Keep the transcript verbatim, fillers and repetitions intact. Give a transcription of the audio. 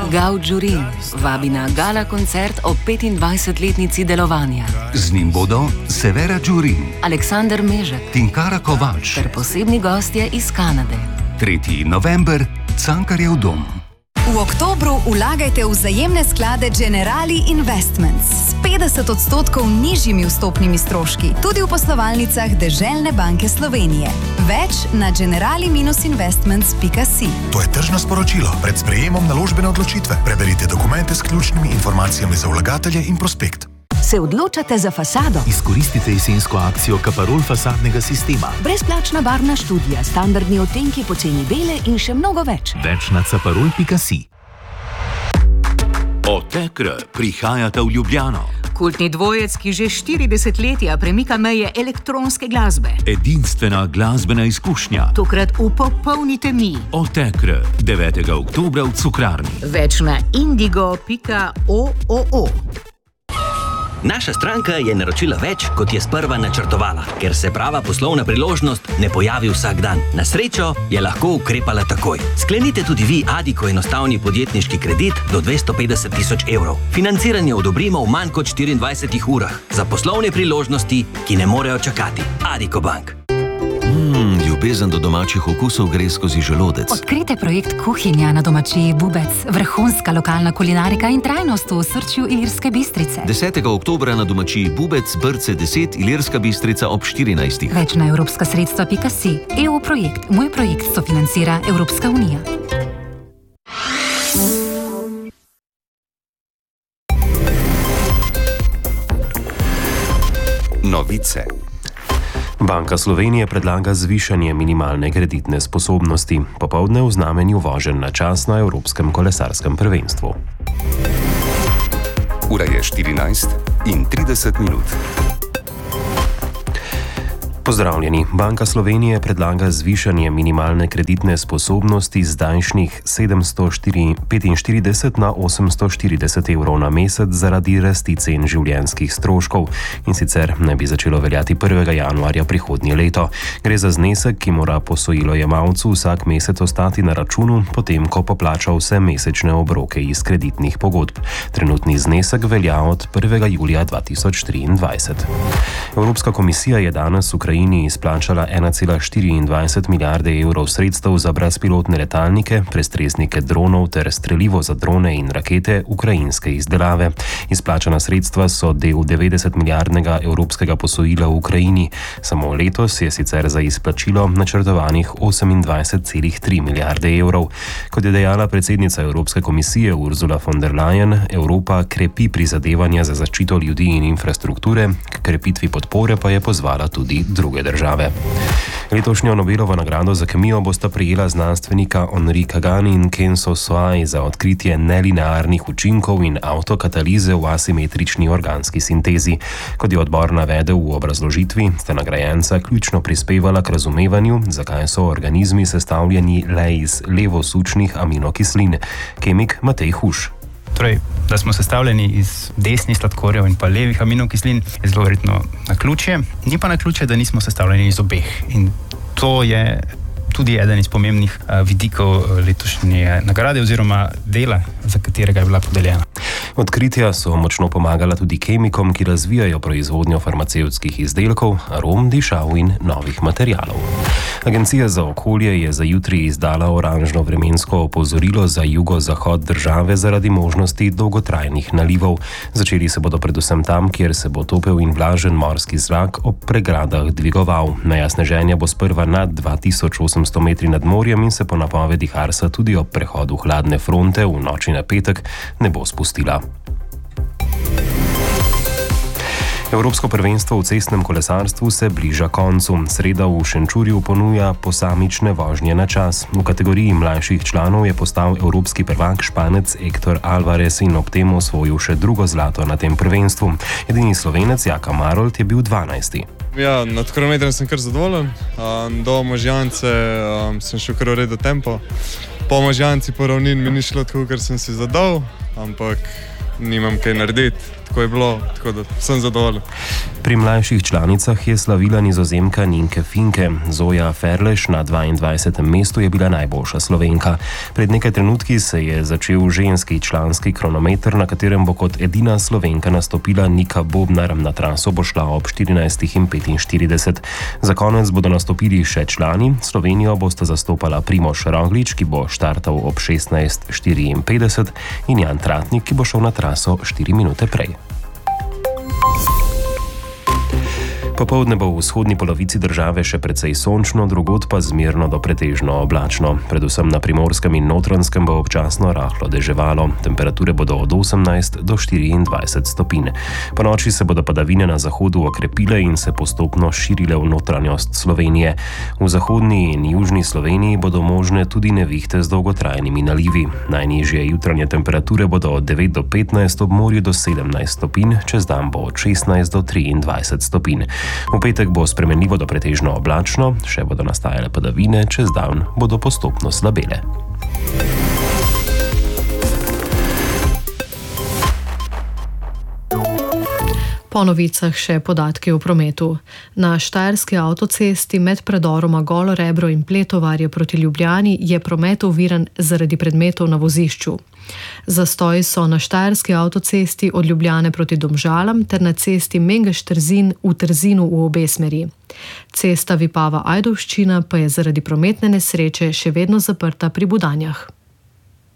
Gaud Žurin vabi na gala koncert ob petindvajsetletnici delovanja. Z njim bodo Severa Žurin, Aleksander Mežek, Tinkara Kovač ter posebni gostje iz Kanade. tretji november, Cankarjev dom. V oktobru vlagajte v vzajemne sklade Generali Investments s petdeset odstotkov nižjimi vstopnimi stroški, tudi v poslovalnicah Deželne banke Slovenije. Več na generali investments pika si. To je tržno sporočilo. Pred sprejemom naložbene odločitve preberite dokumente s ključnimi informacijami za vlagatelje in prospekt. Se odločate za fasado? Izkoristite jesensko akcijo Kaparol fasadnega sistema. Brezplačna barvna študija, standardni odtenki po ceni bele in še mnogo več. Več na caparol pika si. Otekre prihajata v Ljubljano. Kultni dvojec, ki že štiri desetletja premika meje elektronske glasbe. Edinstvena glasbena izkušnja. Tokrat v popolni temi. Otekre devetega oktobra v Cukrarni. Več na indigo pika oo. Naša stranka je naročila več, kot je sprva načrtovala, ker se prava poslovna priložnost ne pojavi vsak dan. Na srečo je lahko ukrepala takoj. Sklenite tudi vi Adiko enostavni podjetniški kredit do dvesto petdeset tisoč evrov. Financiranje odobrimo v manj kot štiriindvajsetih urah za poslovne priložnosti, ki ne morejo čakati. Adiko Bank. Mm, ljubezen do domačih okusov gre skozi želodec. Odkrite projekt Kuhinja na domačiji Bubec, vrhunska lokalna kulinarika in trajnost v osrčju Ilirske Bistrice. desetega oktobra na domačiji Bubec, Brce deset, Ilirska Bistrica ob štirinajstih. Več na evropska sredstva pika si. E U projekt, moj projekt sofinancira Evropska unija. Novice. Banka Slovenije predlaga zvišanje minimalne kreditne sposobnosti, popoldne v znamenju voženj na čas na Evropskem kolesarskem prvenstvu. Ura je štirinajst in trideset minut. Pozdravljeni. Banka Slovenije predlaga zvišanje minimalne kreditne sposobnosti z zdajšnjih sedemsto petinštirideset na osemsto štirideset evrov na mesec zaradi rasti cen življenjskih stroškov in sicer ne bi začelo veljati prvega januarja prihodnje leto. Gre za znesek, ki mora posojilojemalcu vsak mesec ostati na računu, potem ko poplača vse mesečne obroke iz kreditnih pogodb. Trenutni znesek velja od prvega julija dva tisoč triindvajset. Evropska komisija je danes Ukrajini izplačala ena cela štiriindvajset milijarde evrov sredstev za brezpilotne letalnike, prestresnike dronov ter strelivo za drone in rakete ukrajinske izdelave. Izplačana sredstva so del devetdeset milijardnega evropskega posojila v Ukrajini. Samo letos je sicer za izplačilo načrtovanih osemindvajset celih tri milijarde evrov. Kot je dejala predsednica Evropske komisije Ursula von der Leyen, Evropa krepi prizadevanja za zaščito ljudi in infrastrukture, k krepitvi podpore pa je pozvala tudi druge države. Letošnjo Nobelovo nagrado za kemijo bosta prejela znanstvenika Henri Kagan in Kenzo Soai za odkritje nelinearnih učinkov in avtokatalize v asimetrični organski sintezi. Kot je odbor navedel v obrazložitvi, sta nagrajenca ključno prispevala k razumevanju, zakaj so organizmi sestavljeni le iz levosučnih aminokislin. Kemik Matej Huš. Torej, da smo sestavljeni iz desnih sladkorjev in pa levih aminokislin, je zelo verjetno naključje. Ni pa naključje, da nismo sestavljeni iz obeh. In to je tudi eden iz pomembnih uh, vidikov letošnje nagrade oziroma dela, za katerega je bila podeljena. Odkritja so močno pomagala tudi kemikom, ki razvijajo proizvodnjo farmacevtskih izdelkov, arom, dišav in novih materialov. Agencija za okolje je za jutri izdala oranžno vremensko opozorilo za jugozahod države zaradi možnosti dolgotrajnih nalivov. Začeli se bodo predvsem tam, kjer se bo topel in vlažen morski zrak ob pregradah dvigoval. Najjasneženja bo sprva nad dva tisoč osemsto metri nad morjem in se po napovedih Arsa tudi ob prehodu hladne fronte v noči na petek ne bo spustila. Evropsko prvenstvo v cestnem kolesarstvu se bliža koncu. Sreda v Šenčurju ponuja posamične vožnje na čas. V kategoriji mlajših članov je postal evropski prvak Španec Héctor Alvarez in ob tem osvojil še drugo zlato na tem prvenstvu. Edini Slovenec Jaka Marolt je bil dvanajsti. Ja, nad kronometrom sem kar zadovoljen. Do Možjance sem šel kar v redu tempo. Po Možjanci po ravnin mi ni šlo tako, ker sem si zadal, ampak nimam kaj narediti. tako je bilo, tako da sem zadovoljen. Pri mlajših članicah je slavila Nizozemka Nienke Finke. Zoja Ferleš na dvaindvajsetem mestu je bila najboljša Slovenka. Pred nekaj trenutki se je začel ženski članski kronometer, na katerem bo kot edina Slovenka nastopila Nika Bobnar. Na traso bo šla ob štirinajstih in petinštirideset. Za konec bodo nastopili še člani. Slovenijo bosta zastopala Primož Roglič, ki bo štartal ob šestnajst štiriinpetdeset, in Jan Tratnik, ki bo šel na traso štiri minute prej. Popoldne bo v vzhodni polovici države še precej sončno, drugod pa zmerno do pretežno oblačno. Predvsem na Primorskem in Notranjskem bo občasno rahlo deževalo. Temperature bodo od osemnajst do štiriindvajset stopinj. Po noči se bodo padavine na zahodu okrepile in se postopno širile v notranjost Slovenije. V zahodni in južni Sloveniji bodo možne tudi nevihte z dolgotrajnimi nalivi. Najnižje jutranje temperature bodo od devet do petnajst, ob morju do sedemnajst stopinj, čez dan bo od šestnajst do triindvajset stopinj. V petek bo spremenljivo do pretežno oblačno, še bodo nastajale padavine, čez dan bodo postopno slabele. Po novicah še podatki o prometu. Na štajerski avtocesti med predoroma Golo Rebro in Pletovarje proti Ljubljani je promet oviran zaradi predmetov na vozišču. Zastoji so na štajerski avtocesti od Ljubljane proti Domžalam ter na cesti Mengeš-Trzin v Trzinu v obe smeri. Cesta Vipava-Ajdovščina pa je zaradi prometne nesreče še vedno zaprta pri Budanjah.